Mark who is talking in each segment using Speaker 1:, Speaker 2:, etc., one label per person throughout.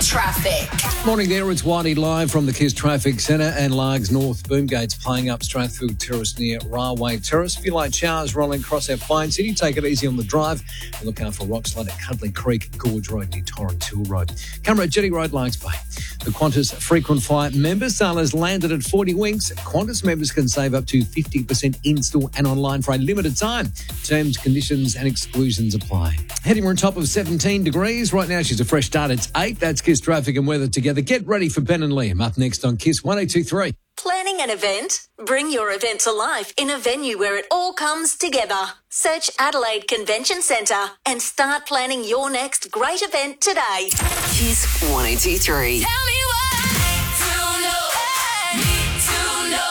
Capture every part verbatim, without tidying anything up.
Speaker 1: Traffic.
Speaker 2: Morning there, it's Whitey live from the Kiss Traffic Centre and Largs North. Boomgate's playing up Strathfield Terrace near Railway Terrace. A few light showers rolling across our fine city. Take it easy on the drive. And look out for rock slide at Cuddly Creek, Gorge Road near Torrens Hill Road. Camera Jetty Road, Largs Bay. The Qantas frequent flyer member sale has landed at forty winks. Qantas members can save up to fifty percent in-store and online for a limited time. Terms, conditions and exclusions apply. Heading on top of seventeen degrees. Right now she's a fresh start. It's eight. That's Kiss Traffic and weather together. Get ready for Ben and Liam up next on Kiss one oh two three.
Speaker 1: Planning an event? Bring your event to life in a venue where it all comes together. Search Adelaide Convention Centre and start planning your next great event today. Kiss one oh two three. Tell me what I need to know.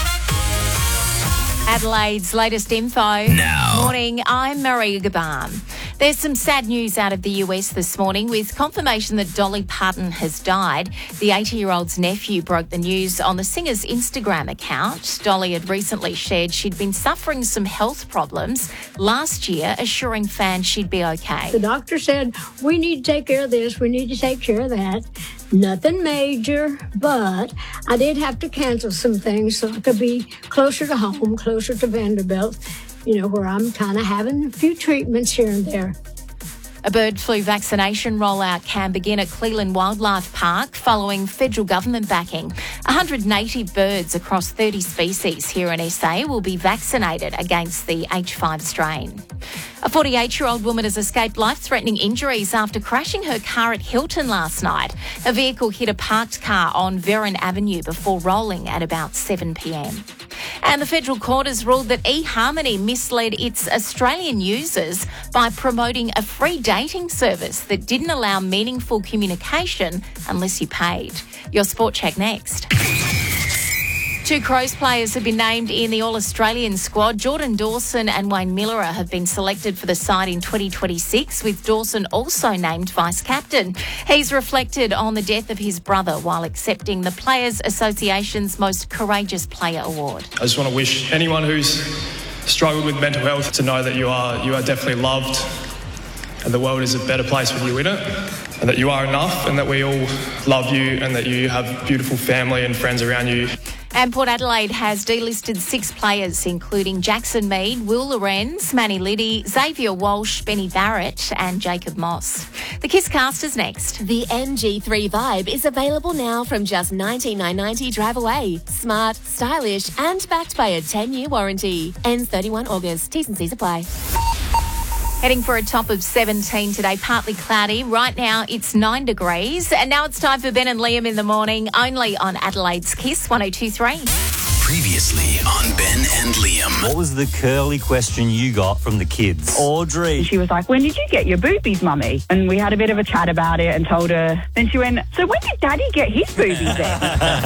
Speaker 3: Adelaide's latest info.
Speaker 4: Now.
Speaker 3: Morning, I'm Maria Gaban. There's some sad news out of the U S this morning with confirmation that Dolly Parton has died. The eighty-year-old's nephew broke the news on the singer's Instagram account. Dolly had recently shared she'd been suffering some health problems last year, assuring fans she'd be okay.
Speaker 5: The doctor said, we need to take care of this, we need to take care of that. Nothing major, but I did have to cancel some things so I could be closer to home, closer to Vanderbilt, you know, where I'm kind of having a few treatments here and there.
Speaker 3: A bird flu vaccination rollout can begin at Cleland Wildlife Park following federal government backing. one hundred eighty birds across thirty species here in S A will be vaccinated against the H five strain. A forty-eight-year-old woman has escaped life-threatening injuries after crashing her car at Hilton last night. A vehicle hit a parked car on Veron Avenue before rolling at about seven p.m. And the federal court has ruled that eHarmony misled its Australian users by promoting a free dating service that didn't allow meaningful communication unless you paid. Your Sport Check next. Two Crows players have been named in the All-Australian squad. Jordan Dawson and Wayne Miller have been selected for the side in twenty twenty-six, with Dawson also named vice-captain. He's reflected on the death of his brother while accepting the Players Association's Most Courageous Player Award.
Speaker 6: I just want to wish anyone who's struggled with mental health to know that you are you are definitely loved and the world is a better place with you in it, and that you are enough and that we all love you and that you have beautiful family and friends around you.
Speaker 3: And Port Adelaide has delisted six players, including Jackson Mead, Will Lorenz, Manny Liddy, Xavier Walsh, Benny Barrett and Jacob Moss. The Kiss Cast is next.
Speaker 7: The M G three Vibe is available now from just ninety-nine ninety drive away. Smart, stylish and backed by a ten-year warranty. Ends thirty-first August. T's and C's apply.
Speaker 3: Heading for a top of seventeen today, partly cloudy. Right now it's nine degrees. And now it's time for Ben and Liam in the morning, only on Adelaide's Kiss one oh two three.
Speaker 4: Previously on Ben and Liam.
Speaker 8: What was the curly question you got from the kids? Audrey.
Speaker 9: She was like, when did you get your boobies, Mummy? And we had a bit of a chat about it and told her. Then she went, so when did Daddy get his boobies then?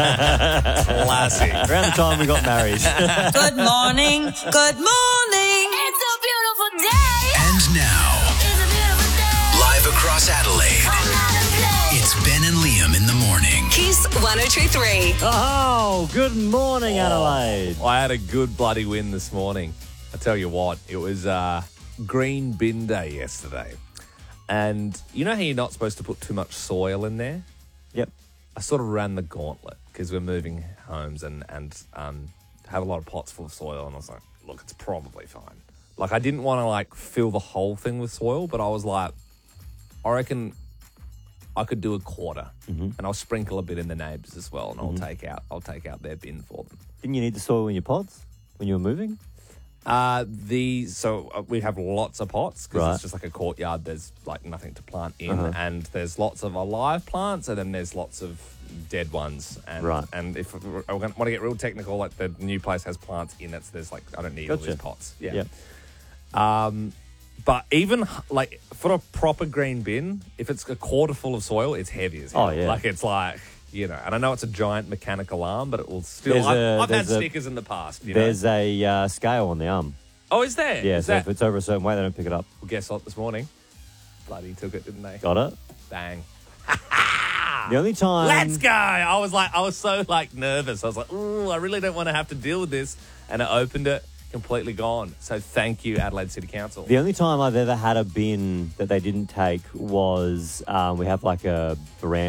Speaker 8: Classic. Around the time we got married.
Speaker 1: Good morning. Good morning. It's a beautiful day.
Speaker 4: And now,
Speaker 1: It's a beautiful day.
Speaker 4: live across Adelaide, it's Ben and Liam in the morning.
Speaker 1: Kiss one oh two three.
Speaker 8: Oh, good morning, Adelaide.
Speaker 10: I had a good bloody win this morning. I tell you what, it was uh, Green Bin Day yesterday. And you know how you're not supposed to put too much soil in there?
Speaker 8: Yep.
Speaker 10: I sort of ran the gauntlet because we're moving homes and, and um, have a lot of pots full of soil. And I was like, look, it's probably fine. Like, I didn't want to, like, fill the whole thing with soil, but I was like, I reckon I could do a quarter,
Speaker 8: mm-hmm.
Speaker 10: and I'll sprinkle a bit in the neighbours as well, and
Speaker 8: Mm-hmm.
Speaker 10: I'll take out I'll take out their bin for them.
Speaker 8: Didn't you need the soil in your pods when you were moving?
Speaker 10: Uh, the so uh, we have lots of pots because
Speaker 8: Right.
Speaker 10: it's just like a courtyard. There's like nothing to plant in,
Speaker 8: Uh-huh.
Speaker 10: and there's lots of alive plants, and then there's lots of dead ones. And,
Speaker 8: Right.
Speaker 10: And if I want to get real technical, like the new place has plants in it, so there's like I don't need all
Speaker 8: Gotcha.
Speaker 10: these pots. Yeah.
Speaker 8: Yep.
Speaker 10: Um, but even like for a proper green bin, if it's a quarter full of soil, it's heavy as hell.
Speaker 8: Oh, yeah.
Speaker 10: Like it's like. You know, and I know it's a giant mechanical arm, but it will still.
Speaker 8: There's
Speaker 10: I've,
Speaker 8: a-
Speaker 10: I've had
Speaker 8: there's a-
Speaker 10: stickers in the past. You know?
Speaker 8: There's a uh, scale on the arm.
Speaker 10: Oh, is there?
Speaker 8: Yeah,
Speaker 10: Is
Speaker 8: so
Speaker 10: that-
Speaker 8: if it's over a certain weight, they don't pick it up.
Speaker 10: Well, guess what? This morning, bloody took it, didn't they?
Speaker 8: Got it?
Speaker 10: Bang.
Speaker 8: The only time...
Speaker 10: Let's go. I was like, I was so like nervous. I was like, ooh, I really don't want to have to deal with this. And I opened it, completely gone. So thank you, Adelaide City Council.
Speaker 8: The only time I've ever had a bin that they didn't take was um, we have like a veranda